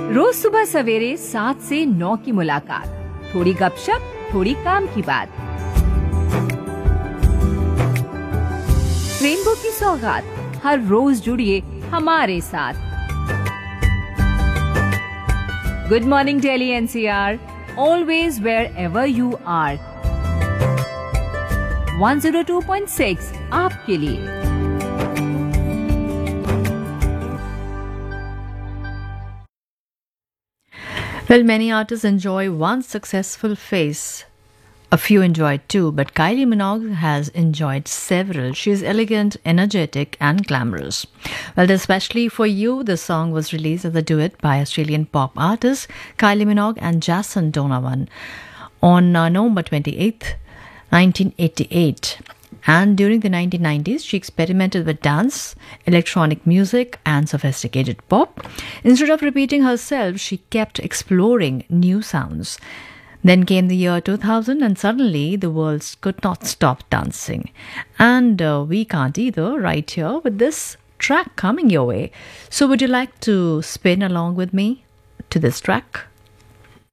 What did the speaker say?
रोज सुबह सवेरे 7 से 9 की मुलाकात, थोड़ी गपशप, थोड़ी काम की बात। रेनबो की सौगात, हर रोज जुड़िए हमारे साथ। Good morning Delhi NCR, always wherever you are. 102.6 आपके लिए। Well, many artists enjoy one successful phase. A few enjoy it too, but Kylie Minogue has enjoyed several. She is elegant, energetic, and glamorous. Well, especially for you, the song was released as a duet by Australian pop artists Kylie Minogue and Jason Donovan on November 28th, 1988. And during the 1990s, she experimented with dance, electronic music, and sophisticated pop. Instead of repeating herself, she kept exploring new sounds. Then came the year 2000, and suddenly the world could not stop dancing. And we can't either, right here with this track coming your way. So would you like to spin along with me to this track?